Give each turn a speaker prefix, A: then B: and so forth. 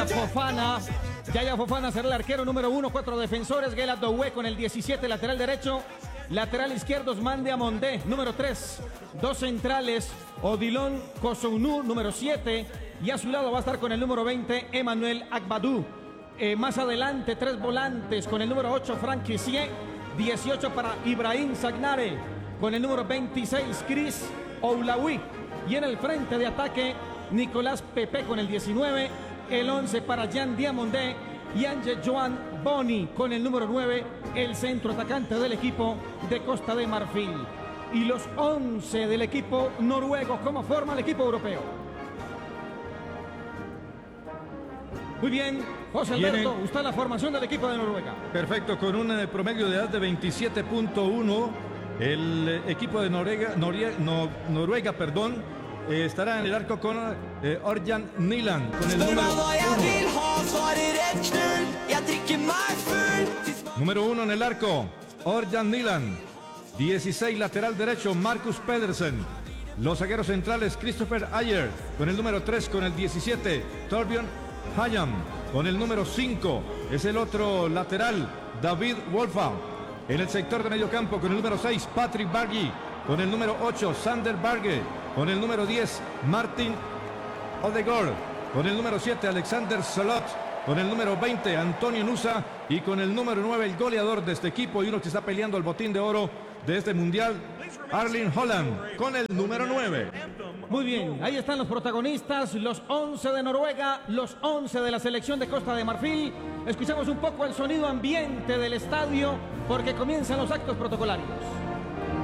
A: Fofana. Yaya Fofana será el arquero número 1, 4 defensores. Gela Doué con el 17, lateral derecho. Lateral izquierdo, Mande Amondé, número 3. 2 centrales, Odilon Kosounou, número 7. Y a su lado va a estar con el número 20, Emmanuel Agbadou. Más adelante, 3 volantes con el número 8, Franck Kessié. 18 para Ibrahim Zagnare. Con el número 26, Chris Oulaoui. Y en el frente de ataque, Nicolás Pepe con el 19. El 11 para Jean Diamondé. Y Ange Joan Boni con el número 9, el centro atacante del equipo de Costa de Marfil. Y los 11 del equipo noruego, ¿cómo forma el equipo europeo? Muy bien, José Alberto, usted la formación del equipo de Noruega.
B: Perfecto, con un promedio de edad de 27.1, el equipo de Noruega, estará en el arco con Ørjan Nyland, con el número 1 en el arco, Ørjan Nyland. 16, lateral derecho, Marcus Pedersen. Los zagueros centrales, Christopher Ayer, con el número 3, con el 17, Torbjørn Hayam, con el número 5, es el otro lateral, David Wolfa. En el sector de medio campo, con el número 6, Patrick Bargi, con el número 8, Sander Barge, con el número 10, Martin Odegaard, con el número 7, Alexander Solot, con el número 20, Antonio Nusa, y con el número 9, el goleador de este equipo y uno que está peleando el botín de oro de este mundial, Erling Haaland, con el número 9.
A: Muy bien, ahí están los protagonistas, los 11 de Noruega, los 11 de la selección de Costa de Marfil. Escuchamos un poco el sonido ambiente del estadio porque comienzan los actos protocolarios.